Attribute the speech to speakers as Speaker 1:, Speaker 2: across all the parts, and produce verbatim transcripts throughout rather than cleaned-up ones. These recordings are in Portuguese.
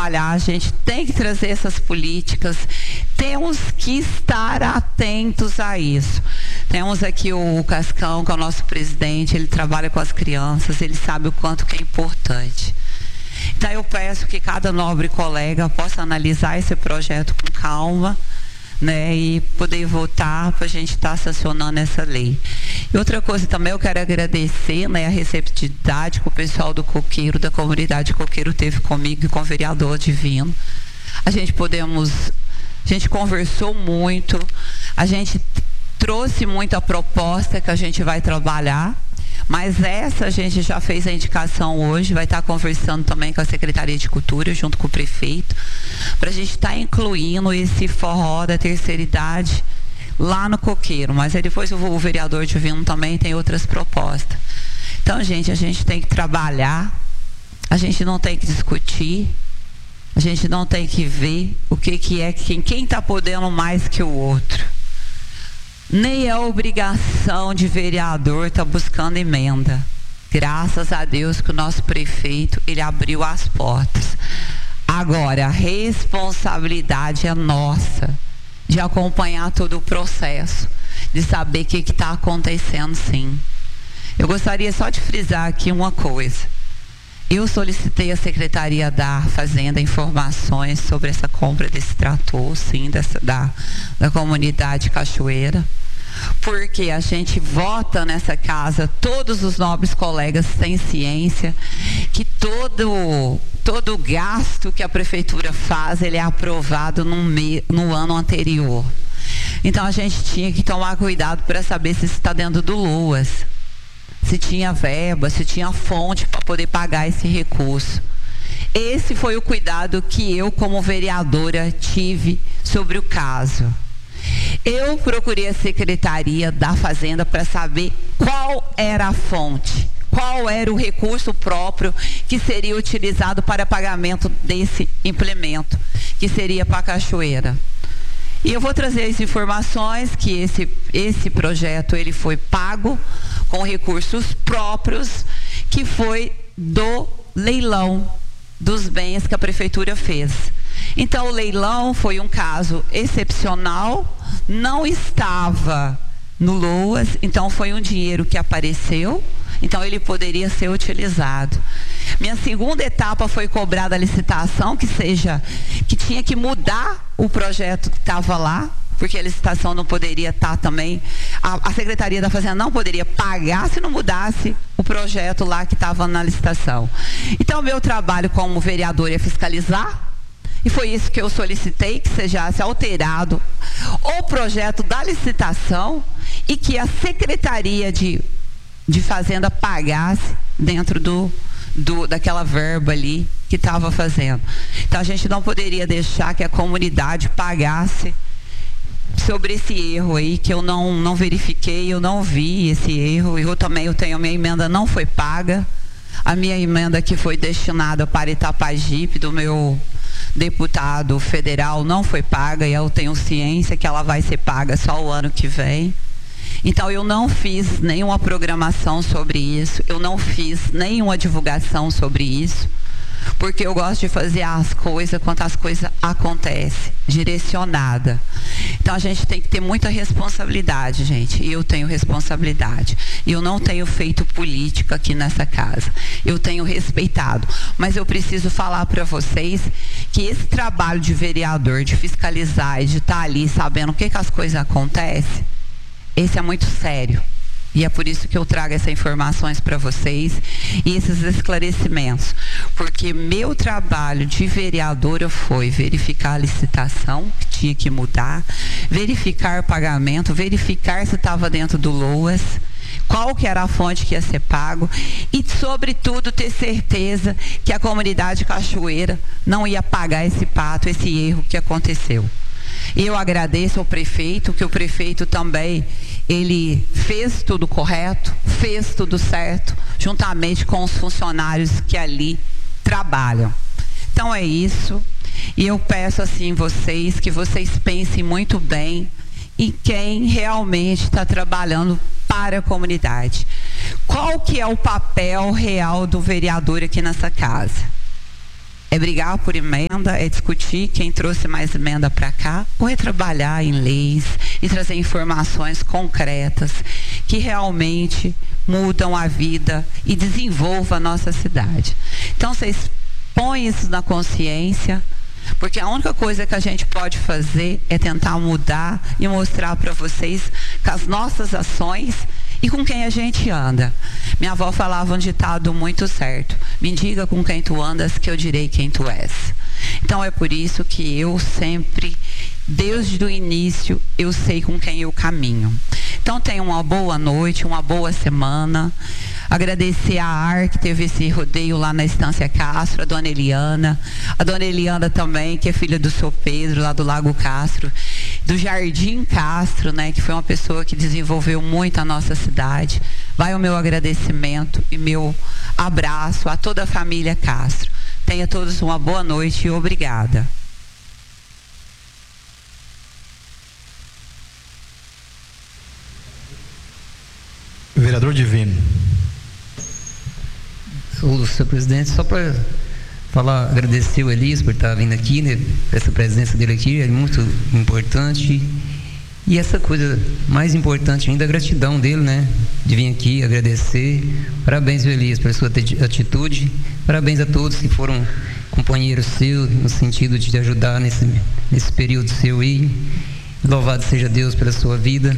Speaker 1: trabalhar, a gente tem que trazer essas políticas, temos que estar atentos a isso. Temos aqui o Cascão, que é o nosso presidente, ele trabalha com as crianças, ele sabe o quanto que é importante. Então eu peço que cada nobre colega possa analisar esse projeto com calma, né, e poder votar para a gente estar tá sancionando essa lei. E outra coisa também, eu quero agradecer, né, a receptividade que o pessoal do Coqueiro, da comunidade Coqueiro, teve comigo e com o vereador Divino. A gente podemos, a gente conversou muito, a gente trouxe muita proposta que a gente vai trabalhar, mas essa a gente já fez a indicação hoje, vai estar conversando também com a Secretaria de Cultura, junto com o prefeito, para a gente estar incluindo esse forró da terceira idade lá no Coqueiro. Mas aí depois o vereador Divino também tem outras propostas. Então, gente, a gente tem que trabalhar, a gente não tem que discutir, a gente não tem que ver o que, que é quem quem está podendo mais que o outro. Nem é obrigação de vereador estar tá buscando emenda. Graças a Deus que o nosso prefeito, ele abriu as portas. Agora, a responsabilidade é nossa de acompanhar todo o processo, de saber o que está acontecendo, sim. Eu gostaria só de frisar aqui uma coisa. Eu solicitei à Secretaria da Fazenda informações sobre essa compra desse trator, sim, dessa, da, da comunidade Cachoeira, porque a gente vota nessa casa, todos os nobres colegas têm ciência que todo, todo o gasto que a prefeitura faz, ele é aprovado no, me, no ano anterior. Então a gente tinha que tomar cuidado para saber se está dentro do LOAS, se tinha verba, se tinha fonte para poder pagar esse recurso. Esse foi o cuidado que eu, como vereadora, tive sobre o caso. Eu procurei a Secretaria da Fazenda para saber qual era a fonte, qual era o recurso próprio que seria utilizado para pagamento desse implemento, que seria para a Cachoeira. E eu vou trazer as informações que esse, esse projeto ele foi pago com recursos próprios, que foi do leilão dos bens que a prefeitura fez. Então o leilão foi um caso excepcional, não estava no LOAS, então foi um dinheiro que apareceu, então ele poderia ser utilizado. Minha segunda etapa foi cobrada a licitação, que seja, que tinha que mudar o projeto que estava lá, porque a licitação não poderia estar também, a, a Secretaria da Fazenda não poderia pagar se não mudasse o projeto lá que estava na licitação. Então, o meu trabalho como vereador é fiscalizar, e foi isso que eu solicitei, que seja alterado o projeto da licitação e que a Secretaria de, de Fazenda pagasse dentro do, do, daquela verba ali que estava fazendo. Então, a gente não poderia deixar que a comunidade pagasse sobre esse erro aí, que eu não, não verifiquei, eu não vi esse erro. Eu também eu tenho, a minha emenda não foi paga. A minha emenda que foi destinada para Itapajipe, do meu deputado federal, não foi paga, e eu tenho ciência que ela vai ser paga só o ano que vem. Então eu não fiz nenhuma programação sobre isso, eu não fiz nenhuma divulgação sobre isso, porque eu gosto de fazer as coisas quando as coisas acontecem, direcionada. Então a gente tem que ter muita responsabilidade, gente, e eu tenho responsabilidade. E eu não tenho feito política aqui nessa casa, eu tenho respeitado, mas eu preciso falar para vocês que esse trabalho de vereador, de fiscalizar e de estar ali sabendo o que, que as coisas acontecem, esse é muito sério. E é por isso que eu trago essas informações para vocês e esses esclarecimentos. Porque meu trabalho de vereadora foi verificar a licitação, que tinha que mudar, verificar o pagamento, verificar se estava dentro do LOAS, qual que era a fonte que ia ser pago e, sobretudo, ter certeza que a comunidade Cachoeira não ia pagar esse pato, esse erro que aconteceu. E eu agradeço ao prefeito, que o prefeito também, ele fez tudo correto, fez tudo certo, juntamente com os funcionários que ali trabalham. Então é isso, e eu peço assim vocês, que vocês pensem muito bem em quem realmente está trabalhando para a comunidade. Qual que é o papel real do vereador aqui nessa casa? É brigar por emenda, é discutir quem trouxe mais emenda para cá, ou é trabalhar em leis e trazer informações concretas que realmente mudam a vida e desenvolvam a nossa cidade. Então, vocês põem isso na consciência, porque a única coisa que a gente pode fazer é tentar mudar e mostrar para vocês com as nossas ações e com quem a gente anda. Minha avó falava um ditado muito certo: me diga com quem tu andas que eu direi quem tu és. Então é por isso que eu sempre, desde o início, eu sei com quem eu caminho. Então tenham uma boa noite, uma boa semana. Agradecer a A R, que teve esse rodeio lá na Estância Castro, a dona Eliana, a dona Eliana também, que é filha do seu Pedro, lá do Lago Castro, do Jardim Castro, né, que foi uma pessoa que desenvolveu muito a nossa cidade. Vai o meu agradecimento e meu abraço a toda a família Castro. Tenha todos uma boa noite e obrigada.
Speaker 2: Vereador Divino.
Speaker 3: O senhor presidente, só para falar, agradecer o Elias por estar vindo aqui, né, essa presença dele aqui é muito importante. E essa coisa mais importante ainda, a gratidão dele, né, de vir aqui agradecer. Parabéns, Elias, pela sua atitude. Parabéns a todos que foram companheiros seus, no sentido de te ajudar nesse, nesse período seu aí. Louvado seja Deus pela sua vida.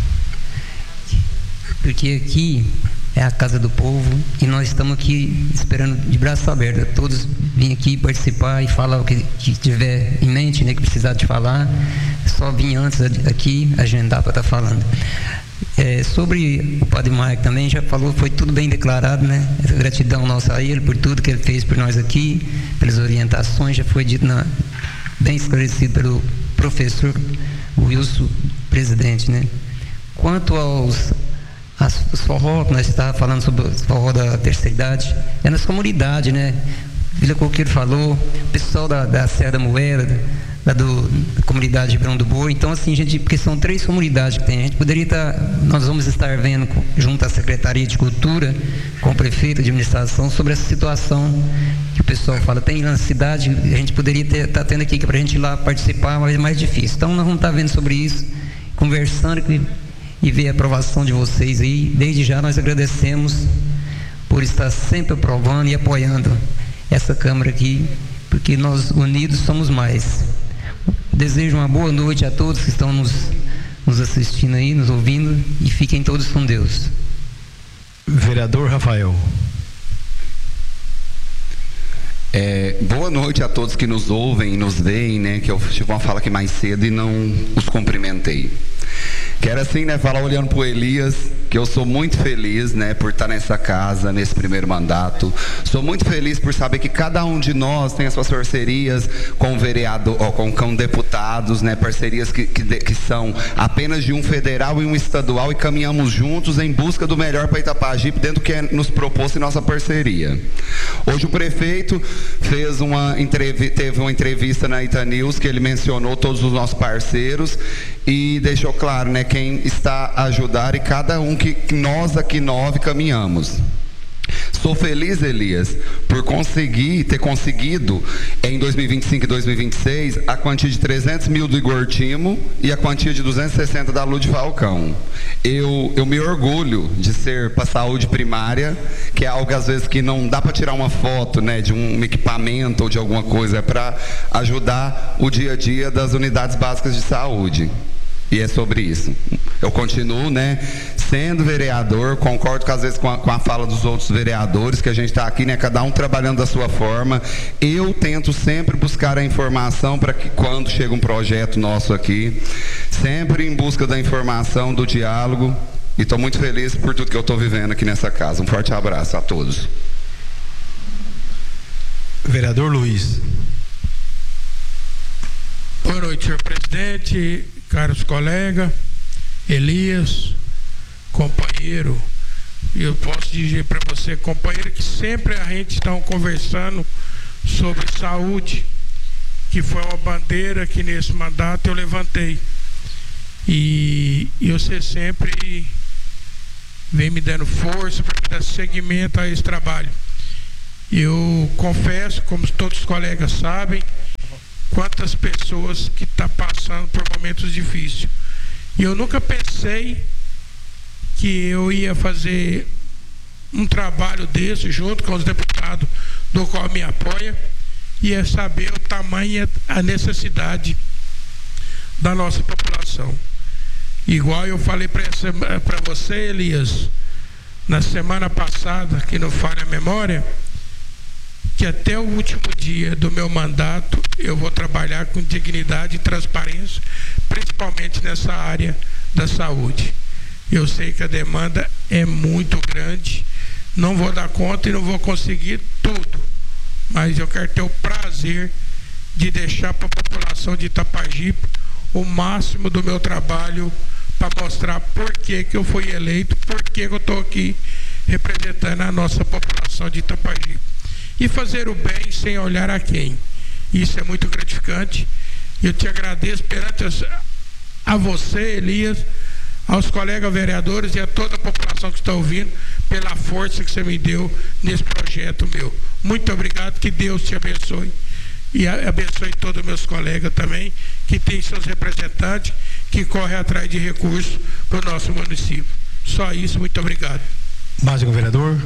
Speaker 3: Porque aqui é a casa do povo e nós estamos aqui esperando de braços abertos. Todos vêm aqui participar e falar o que, que tiver em mente, né, que precisar de falar. Só vim antes aqui agendar para estar falando. É, sobre o Padre Mike também, já falou, foi tudo bem declarado, né? Essa gratidão nossa a ele por tudo que ele fez por nós aqui, pelas orientações, já foi dito na, bem esclarecido pelo professor Wilson, presidente, né? Quanto aos As, os forró, que nós estávamos falando sobre os forró da terceira idade, é nas comunidades, né? Vila Coqueiro falou, o pessoal da, da Serra da Moeda, da, do, da comunidade de Ribeirão do Boi. Então, assim, gente, porque são três comunidades que tem, a gente poderia estar, nós vamos estar vendo junto à Secretaria de Cultura, com o prefeito de administração, sobre essa situação que o pessoal fala, tem na cidade, a gente poderia estar tá tendo aqui para a gente ir lá participar, mas é mais difícil. Então, nós vamos estar vendo sobre isso, conversando que e ver a aprovação de vocês aí. Desde já nós agradecemos por estar sempre aprovando e apoiando essa Câmara aqui, porque nós unidos somos mais. Desejo uma boa noite a todos que estão nos, nos assistindo aí, nos ouvindo, e fiquem todos com Deus.
Speaker 2: Vereador Rafael.
Speaker 4: É, boa noite a todos que nos ouvem e nos veem, né, que eu tive uma fala aqui mais cedo e não os cumprimentei. Quero assim, né, falar olhando para o Elias, que eu sou muito feliz, né, por estar nessa casa, nesse primeiro mandato. Sou muito feliz por saber que cada um de nós tem as suas parcerias com vereador, ó, com, com deputados, né, parcerias que, que, que são apenas de um federal e um estadual, e caminhamos juntos em busca do melhor para Itapajipe, dentro do que é nos proposto em nossa parceria. Hoje o prefeito fez uma entrevista, teve uma entrevista na Ita News, que ele mencionou todos os nossos parceiros e deixou claro, né, quem está a ajudar e cada um que nós aqui nove caminhamos. Sou feliz, Elias, por conseguir, ter conseguido em dois mil e vinte e cinco e dois mil e vinte e seis a quantia de trezentos mil do Igor Timo e a quantia de duzentos e sessenta da Lud Falcão. Eu, eu me orgulho de ser para a saúde primária, que é algo às vezes que não dá para tirar uma foto, né, de um equipamento ou de alguma coisa, é para ajudar o dia a dia das unidades básicas de saúde. E é sobre isso. Eu continuo, né, sendo vereador, concordo às vezes com a, com a fala dos outros vereadores, que a gente está aqui, né, cada um trabalhando da sua forma. Eu tento sempre buscar a informação para que quando chega um projeto nosso aqui, sempre em busca da informação, do diálogo, e estou muito feliz por tudo que eu estou vivendo aqui nessa casa. Um forte abraço a todos.
Speaker 2: Vereador Luiz.
Speaker 5: Boa noite, senhor presidente, caros colegas, Elias, companheiro. Eu posso dizer para você, companheiro, que sempre a gente está conversando sobre saúde, que foi uma bandeira que nesse mandato eu levantei. E, e você sempre vem me dando força para dar seguimento a esse trabalho. Eu confesso, como todos os colegas sabem, quantas pessoas que estão passando por momentos difíceis. E eu nunca pensei que eu ia fazer um trabalho desse junto com os deputados do qual me apoia, e é saber o tamanho e a necessidade da nossa população. Igual eu falei para você, Elias, na semana passada, que não falha a memória, que até o último dia do meu mandato eu vou trabalhar com dignidade e transparência, principalmente nessa área da saúde. Eu sei que a demanda é muito grande, não vou dar conta e não vou conseguir tudo, mas eu quero ter o prazer de deixar para a população de Itapajipe o máximo do meu trabalho para mostrar por que que eu fui eleito, por que que eu estou aqui representando a nossa população de Itapajipe. E fazer o bem sem olhar a quem. Isso é muito gratificante. Eu te agradeço perante a você, Elias, aos colegas vereadores e a toda a população que está ouvindo, pela força que você me deu nesse projeto meu. Muito obrigado, que Deus te abençoe. E abençoe todos os meus colegas também, que têm seus representantes, que correm atrás de recursos para o nosso município. Só isso, muito obrigado.
Speaker 2: Mais algum vereador?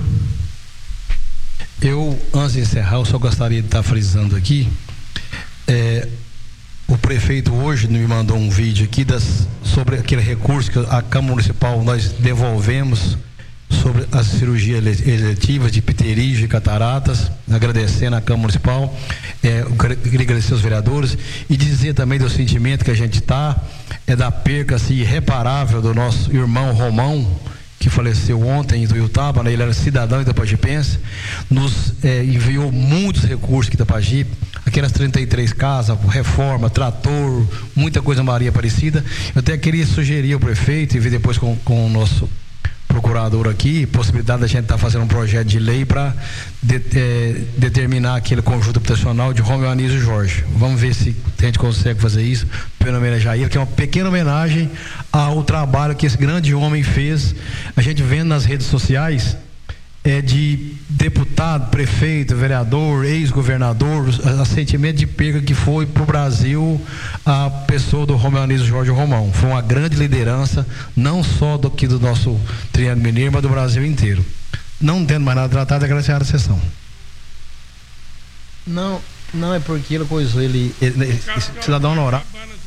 Speaker 2: Eu, antes de encerrar, eu só gostaria de estar frisando aqui, é, o prefeito hoje me mandou um vídeo aqui das, sobre aquele recurso que a Câmara Municipal nós devolvemos sobre as cirurgias eletivas de pterígio e cataratas, agradecendo a Câmara Municipal, é, eu queria agradecer aos vereadores e dizer também do sentimento que a gente está, é da perca assim, irreparável do nosso irmão Romão, que faleceu ontem em Tuiutaba, né? Ele era cidadão itapajipense, nos é, enviou muitos recursos aqui em Itapajipe, aquelas trinta e três casas, reforma, trator, muita coisa Maria Aparecida. Eu até queria sugerir ao prefeito e ver depois com, com o nosso procurador aqui, possibilidade da gente estar tá fazendo um projeto de lei para de, é, determinar aquele conjunto habitacional de Romeu Anísio Jorge. Vamos ver se a gente consegue fazer isso para homenagear ele, que é uma pequena homenagem ao trabalho que esse grande homem fez. A gente vendo nas redes sociais é de deputado, prefeito, vereador, ex-governador, o sentimento de perda que foi para o Brasil a pessoa do Romeu Anísio Jorge Romão. Foi uma grande liderança, não só do que do nosso Triângulo Mineiro, mas do Brasil inteiro. Não tendo mais nada tratado, agradecer a sessão. Não, não é porque ele coisou, ele, ele, ele cidadão honorário.